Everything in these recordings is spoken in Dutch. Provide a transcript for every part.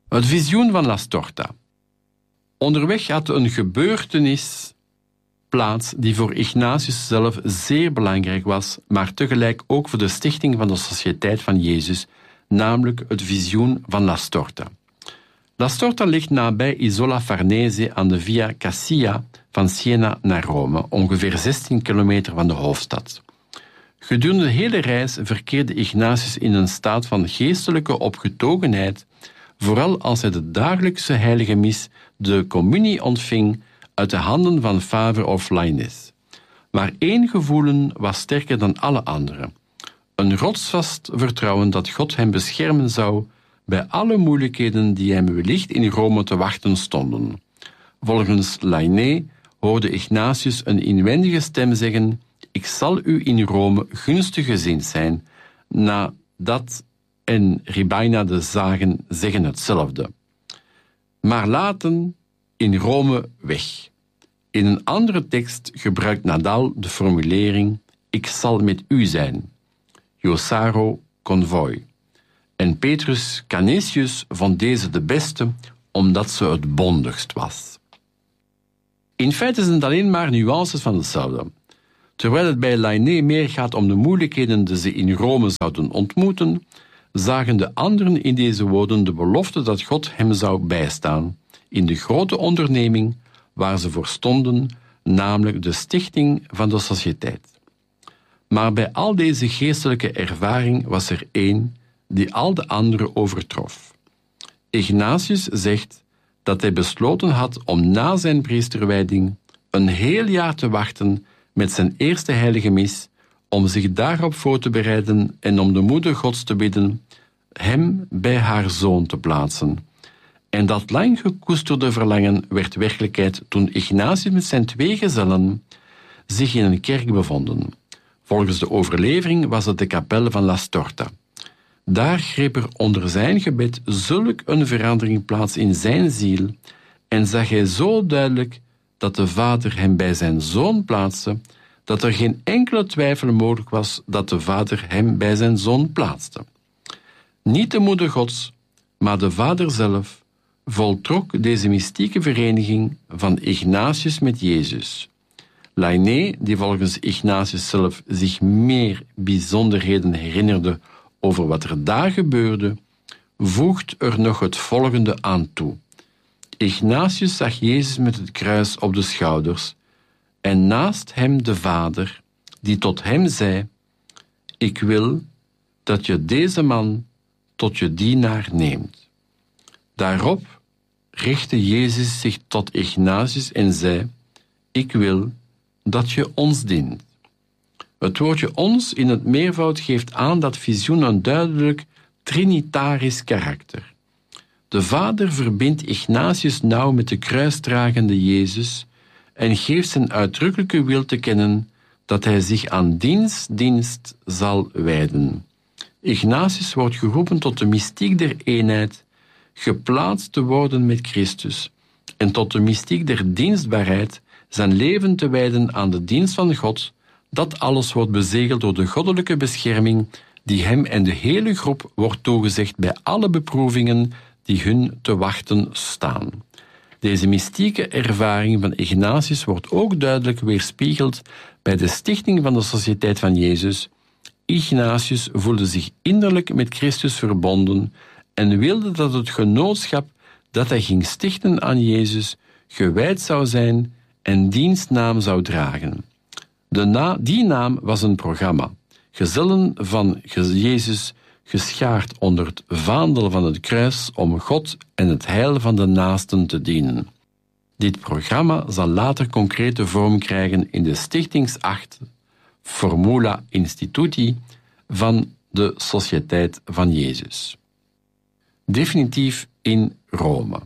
Het visioen van La Storta. Onderweg had een gebeurtenis plaats die voor Ignatius zelf zeer belangrijk was, maar tegelijk ook voor de stichting van de Sociëteit van Jezus, namelijk het visioen van La Storta. La Storta ligt nabij Isola Farnese aan de Via Cassia van Siena naar Rome, ongeveer 16 kilometer van de hoofdstad. Gedurende de hele reis verkeerde Ignatius in een staat van geestelijke opgetogenheid, vooral als hij de dagelijkse heilige mis, de communie, ontving uit de handen van Faber of Lainez. Maar één gevoelen was sterker dan alle andere: een rotsvast vertrouwen dat God hem beschermen zou bij alle moeilijkheden die hem wellicht in Rome te wachten stonden. Volgens Lainez hoorde Ignatius een inwendige stem zeggen: ik zal u in Rome gunstig gezind zijn. Nadat en Ribaina de zagen zeggen hetzelfde. Maar laten in Rome weg. In een andere tekst gebruikt Nadal de formulering: ik zal met u zijn. Josaro convoi. En Petrus Canisius vond deze de beste, omdat ze het bondigst was. In feite zijn het alleen maar nuances van hetzelfde. Terwijl het bij Lainez meer gaat om de moeilijkheden die ze in Rome zouden ontmoeten, zagen de anderen in deze woorden de belofte dat God hem zou bijstaan in de grote onderneming waar ze voor stonden, namelijk de stichting van de sociëteit. Maar bij al deze geestelijke ervaring was er één die al de anderen overtrof. Ignatius zegt dat hij besloten had om na zijn priesterwijding een heel jaar te wachten met zijn eerste heilige mis, om zich daarop voor te bereiden en om de moeder Gods te bidden hem bij haar zoon te plaatsen. En dat lang gekoesterde verlangen werd werkelijkheid toen Ignatius met zijn 2 gezellen zich in een kerk bevonden. Volgens de overlevering was het de kapel van La Storta. Daar greep er onder zijn gebed zulk een verandering plaats in zijn ziel en zag hij zo duidelijk dat de Vader hem bij zijn zoon plaatste, dat er geen enkele twijfel mogelijk was dat de Vader hem bij zijn zoon plaatste. Niet de moeder Gods, maar de Vader zelf voltrok deze mystieke vereniging van Ignatius met Jezus. Lainez, die volgens Ignatius zelf zich meer bijzonderheden herinnerde over wat er daar gebeurde, voegt er nog het volgende aan toe. Ignatius zag Jezus met het kruis op de schouders en naast hem de Vader, die tot hem zei: ik wil dat je deze man tot je dienaar neemt. Daarop richtte Jezus zich tot Ignatius en zei: ik wil dat je ons dient. Het woordje ons in het meervoud geeft aan dat visioen een duidelijk trinitarisch karakter. De Vader verbindt Ignatius nauw met de kruisdragende Jezus en geeft zijn uitdrukkelijke wil te kennen dat hij zich aan diens dienst zal wijden. Ignatius wordt geroepen tot de mystiek der eenheid, geplaatst te worden met Christus, en tot de mystiek der dienstbaarheid, zijn leven te wijden aan de dienst van God. Dat alles wordt bezegeld door de goddelijke bescherming die hem en de hele groep wordt toegezegd bij alle beproevingen die hun te wachten staan. Deze mystieke ervaring van Ignatius wordt ook duidelijk weerspiegeld bij de stichting van de Sociëteit van Jezus. Ignatius voelde zich innerlijk met Christus verbonden en wilde dat het genootschap dat hij ging stichten aan Jezus gewijd zou zijn en diens naam zou dragen. Die naam was een programma. Gezellen van Jezus geschaard onder het vaandel van het kruis om God en het heil van de naasten te dienen. Dit programma zal later concrete vorm krijgen in de stichtingsakte Formula Instituti van de Sociëteit van Jezus. Definitief in Rome.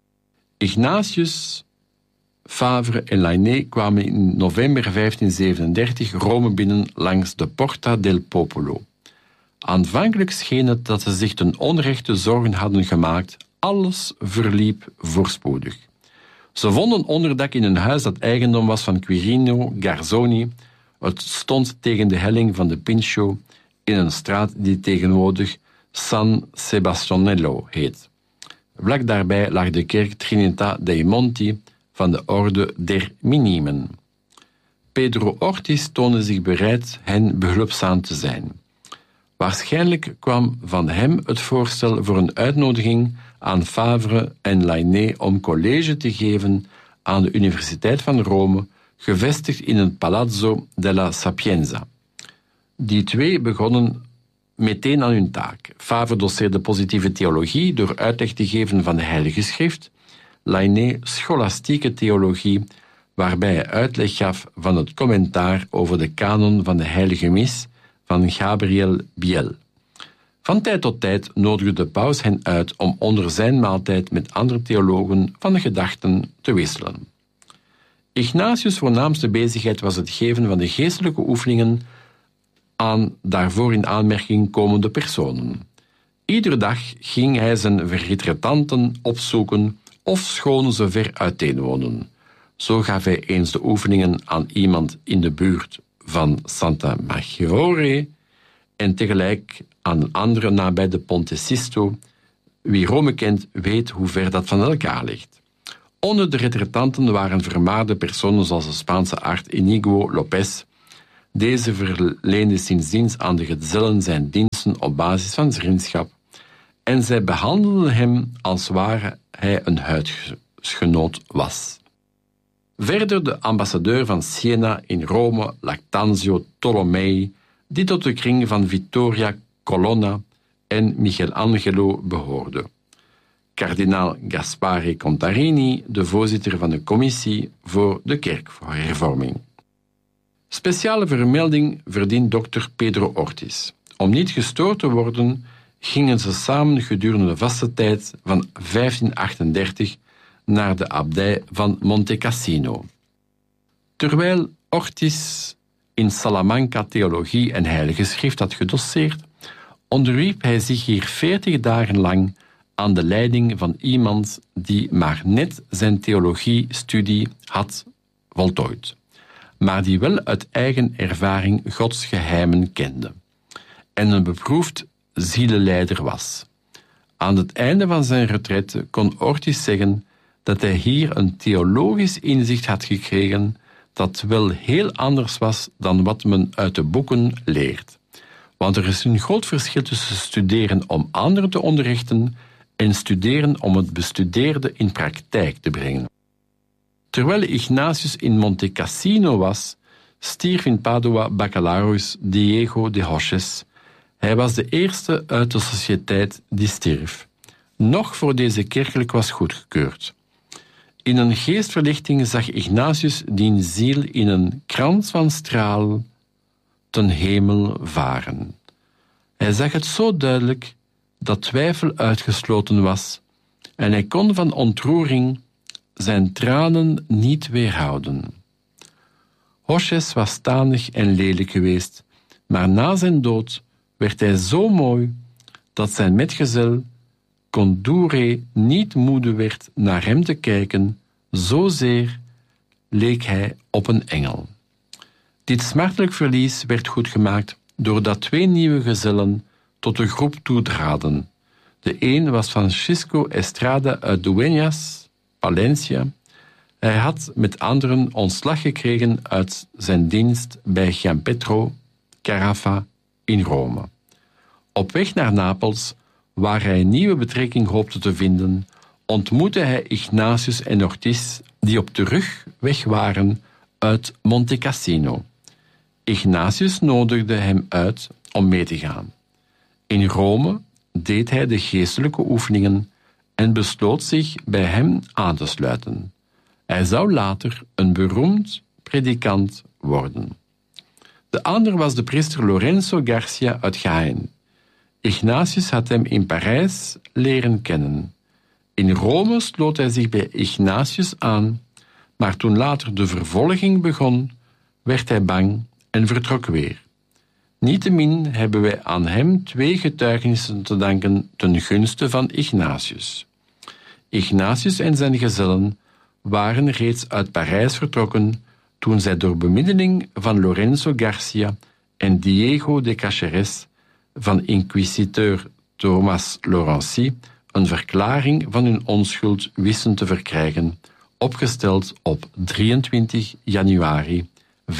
Ignatius, Fabre en Lainez kwamen in november 1537 Rome binnen langs de Porta del Popolo. Aanvankelijk scheen het dat ze zich ten onrechte zorgen hadden gemaakt. Alles verliep voorspoedig. Ze vonden onderdak in een huis dat eigendom was van Quirino Garzoni. Het stond tegen de helling van de Pincio in een straat die tegenwoordig San Sebastianello heet. Vlak daarbij lag de kerk Trinità dei Monti van de orde der Minimen. Pedro Ortiz toonde zich bereid hen behulpzaam te zijn. Waarschijnlijk kwam van hem het voorstel voor een uitnodiging aan Favre en Lainé om college te geven aan de Universiteit van Rome, gevestigd in het Palazzo della Sapienza. Die twee begonnen meteen aan hun taak. Favre doseerde positieve theologie door uitleg te geven van de Heilige Schrift, Lainé scholastieke theologie, waarbij hij uitleg gaf van het commentaar over de kanon van de Heilige Mis van Gabriel Biel. Van tijd tot tijd nodigde de paus hen uit om onder zijn maaltijd met andere theologen van de gedachten te wisselen. Ignatius' voornaamste bezigheid was het geven van de geestelijke oefeningen aan daarvoor in aanmerking komende personen. Iedere dag ging hij zijn verretretanten opzoeken of schoon ze ver uiteen woonden. Zo gaf hij eens de oefeningen aan iemand in de buurt van Santa Maggiore en tegelijk aan een andere nabij de Ponte Sisto. Wie Rome kent, weet hoe ver dat van elkaar ligt. Onder de retretanten waren vermaarde personen zoals de Spaanse arts Inigo Lopez. Deze verleende sindsdien aan de gezellen zijn diensten op basis van vriendschap en zij behandelden hem als ware hij een huisgenoot was. Verder de ambassadeur van Siena in Rome, Lactanzio Tolomei, die tot de kring van Vittoria Colonna en Michelangelo behoorde. Kardinaal Gaspare Contarini, de voorzitter van de commissie voor de kerkhervorming. Speciale vermelding verdient dokter Pedro Ortiz. Om niet gestoord te worden, gingen ze samen gedurende de vastentijd van 1538 naar de abdij van Monte Cassino. Terwijl Ortiz in Salamanca theologie en heilige schrift had gedoseerd, onderwierp hij zich hier 40 dagen lang aan de leiding van iemand die maar net zijn theologiestudie had voltooid, maar die wel uit eigen ervaring Gods geheimen kende en een beproefd zielenleider was. Aan het einde van zijn retraite kon Ortiz zeggen dat hij hier een theologisch inzicht had gekregen dat wel heel anders was dan wat men uit de boeken leert. Want er is een groot verschil tussen studeren om anderen te onderrichten en studeren om het bestudeerde in praktijk te brengen. Terwijl Ignatius in Monte Cassino was, stierf in Padua Bacalaureus Diego de Hoches. Hij was de eerste uit de sociëteit die stierf, nog voor deze kerkelijk was goedgekeurd. In een geestverlichting zag Ignatius diens ziel in een krans van straal ten hemel varen. Hij zag het zo duidelijk dat twijfel uitgesloten was en hij kon van ontroering zijn tranen niet weerhouden. Hoches was tanig en lelijk geweest, maar na zijn dood werd hij zo mooi dat zijn metgezel Condure niet moede werd naar hem te kijken, zozeer leek hij op een engel. Dit smartelijk verlies werd goedgemaakt doordat 2 nieuwe gezellen tot de groep toetraden. De een was Francisco Estrada uit Dueñas, Palencia. Hij had met anderen ontslag gekregen uit zijn dienst bij Giampetro Carafa in Rome. Op weg naar Napels, waar hij een nieuwe betrekking hoopte te vinden, ontmoette hij Ignatius en Ortiz, die op terugweg waren uit Monte Cassino. Ignatius nodigde hem uit om mee te gaan. In Rome deed hij de geestelijke oefeningen en besloot zich bij hem aan te sluiten. Hij zou later een beroemd predikant worden. De ander was de priester Lorenzo Garcia uit Jaén. Ignatius had hem in Parijs leren kennen. In Rome sloot hij zich bij Ignatius aan, maar toen later de vervolging begon, werd hij bang en vertrok weer. Niettemin hebben wij aan hem 2 getuigenissen te danken ten gunste van Ignatius. Ignatius en zijn gezellen waren reeds uit Parijs vertrokken toen zij door bemiddeling van Lorenzo Garcia en Diego de Caceres van inquisiteur Thomas Laurency een verklaring van hun onschuld wisten te verkrijgen, opgesteld op 23 januari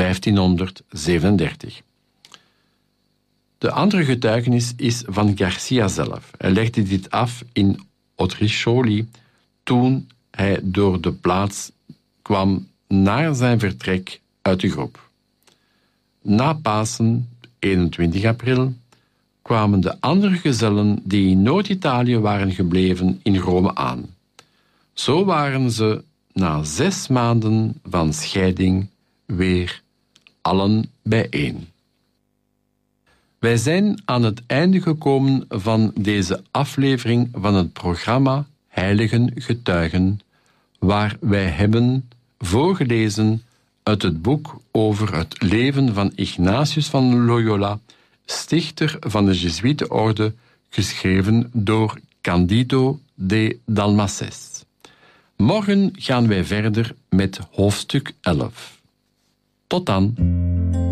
1537. De andere getuigenis is van Garcia zelf. Hij legde dit af in Otricholi toen hij door de plaats kwam na zijn vertrek uit de groep. Na Pasen, 21 april, kwamen de andere gezellen die in Noord-Italië waren gebleven in Rome aan. Zo waren ze na 6 maanden van scheiding weer allen bijeen. Wij zijn aan het einde gekomen van deze aflevering van het programma Heiligen Getuigen, waar wij hebben voorgelezen uit het boek over het leven van Ignatius van Loyola, stichter van de Jezuïetenorde, geschreven door Candido de Dalmases. Morgen gaan wij verder met hoofdstuk 11. Tot dan!